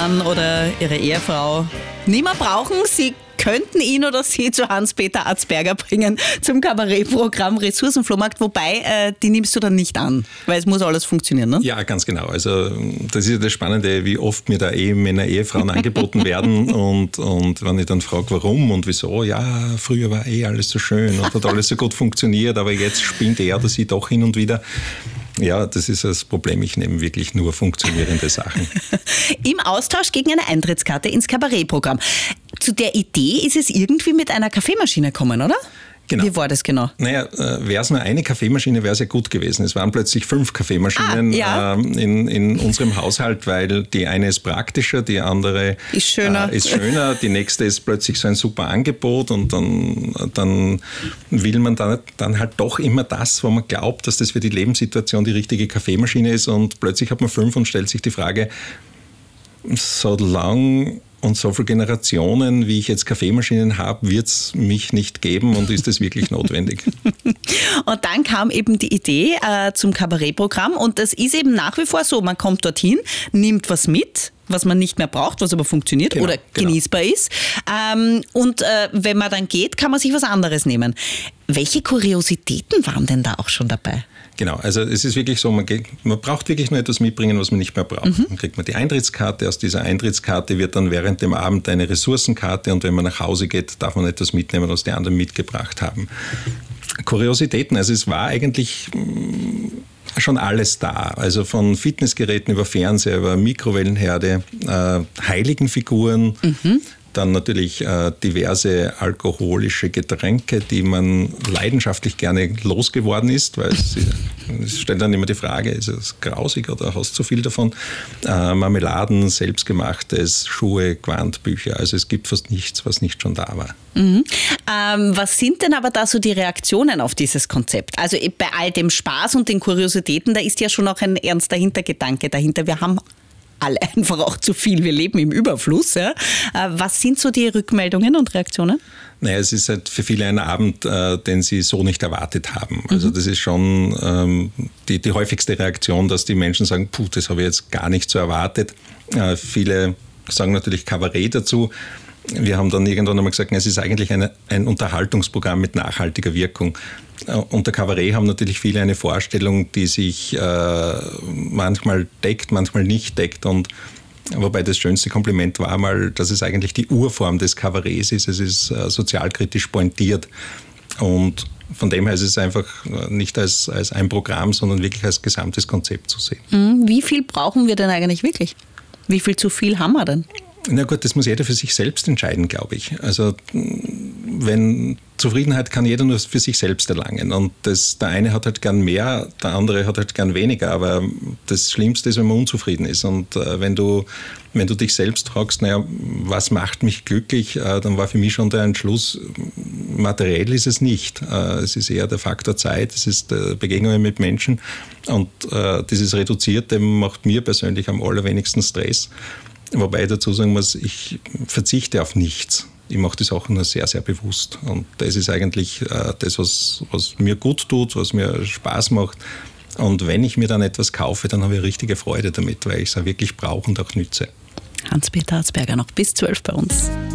Ehemann oder Ihre Ehefrau nicht mehr brauchen. Sie könnten ihn oder sie zu Hans-Peter Atzberger bringen zum Kabarettprogramm Ressourcenflohmarkt, wobei die nimmst du dann nicht an, weil es muss alles funktionieren, ne? Ja, ganz genau. Also das ist ja das Spannende, wie oft mir da Ehemänner, Ehefrauen angeboten werden und wenn ich dann frage, warum und wieso, ja, früher war alles so schön und hat alles so gut funktioniert, aber jetzt spinnt er oder sie doch hin und wieder. Ja, das ist das Problem. Ich nehme wirklich nur funktionierende Sachen. Im Austausch gegen eine Eintrittskarte ins Kabarettprogramm. Zu der Idee ist es irgendwie mit einer Kaffeemaschine gekommen, oder? Genau. Wie war das genau? Naja, wäre es nur eine Kaffeemaschine, wäre es ja gut gewesen. Es waren plötzlich 5 Kaffeemaschinen in unserem Haushalt, weil die eine ist praktischer, die andere ist schöner. Die nächste ist plötzlich so ein super Angebot und dann will man dann halt doch immer das, wo man glaubt, dass das für die Lebenssituation die richtige Kaffeemaschine ist und plötzlich hat man 5 und stellt sich die Frage, so lang und so viele Generationen, wie ich jetzt Kaffeemaschinen habe, wird es mich nicht geben und ist das wirklich notwendig? Und dann kam eben die Idee zum Kabarettprogramm und das ist eben nach wie vor so, man kommt dorthin, nimmt was mit, was man nicht mehr braucht, was aber funktioniert oder genießbar ist. Und wenn man dann geht, kann man sich was anderes nehmen. Welche Kuriositäten waren denn da auch schon dabei? Genau, also es ist wirklich so, man braucht wirklich nur etwas mitbringen, was man nicht mehr braucht. Dann kriegt man die Eintrittskarte, aus dieser Eintrittskarte wird dann während dem Abend eine Ressourcenkarte und wenn man nach Hause geht, darf man etwas mitnehmen, was die anderen mitgebracht haben. Kuriositäten, also es war eigentlich schon alles da, also von Fitnessgeräten über Fernseher, über Mikrowellenherde, Heiligenfiguren, dann natürlich diverse alkoholische Getränke, die man leidenschaftlich gerne losgeworden ist, weil es stellt dann immer die Frage, ist es grausig oder hast du zu viel davon? Marmeladen, selbstgemachtes, Schuhe, Gewand, Bücher, also es gibt fast nichts, was nicht schon da war. Was sind denn aber da so die Reaktionen auf dieses Konzept? Also bei all dem Spaß und den Kuriositäten, da ist ja schon auch ein ernster Hintergedanke dahinter. Wir haben alle einfach auch zu viel. Wir leben im Überfluss. Ja? Was sind so die Rückmeldungen und Reaktionen? Naja, es ist halt für viele ein Abend, den sie so nicht erwartet haben. Also das ist schon die häufigste Reaktion, dass die Menschen sagen, das habe ich jetzt gar nicht so erwartet. Viele sagen natürlich Kabarett dazu. Wir haben dann irgendwann einmal gesagt, es ist eigentlich ein Unterhaltungsprogramm mit nachhaltiger Wirkung. Unter Kabarett haben natürlich viele eine Vorstellung, die sich manchmal deckt, manchmal nicht deckt. Und wobei das schönste Kompliment war mal, dass es eigentlich die Urform des Kabaretts ist. Es ist sozialkritisch pointiert. Und von dem her ist es einfach nicht als ein Programm, sondern wirklich als gesamtes Konzept zu sehen. Wie viel brauchen wir denn eigentlich wirklich? Wie viel zu viel haben wir denn? Na gut, das muss jeder für sich selbst entscheiden, glaube ich. Also wenn Zufriedenheit kann jeder nur für sich selbst erlangen und der eine hat halt gern mehr, der andere hat halt gern weniger, aber das Schlimmste ist, wenn man unzufrieden ist und wenn du dich selbst fragst, was macht mich glücklich, dann war für mich schon der Entschluss, materiell ist es nicht. Es ist eher der Faktor Zeit, es ist Begegnungen mit Menschen und dieses Reduzierte macht mir persönlich am allerwenigsten Stress. Wobei ich dazu sagen muss, ich verzichte auf nichts. Ich mache die Sachen nur sehr, sehr bewusst. Und das ist eigentlich das, was mir gut tut, was mir Spaß macht. Und wenn ich mir dann etwas kaufe, dann habe ich richtige Freude damit, weil ich es auch wirklich brauche und auch nütze. Hans-Peter Atzberger noch bis 12 bei uns.